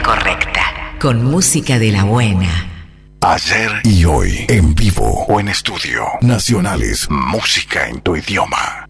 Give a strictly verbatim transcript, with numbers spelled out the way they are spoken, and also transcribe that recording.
correcta, con música de la buena. Ayer y hoy, en vivo o en estudio. Nacionales, música en tu idioma.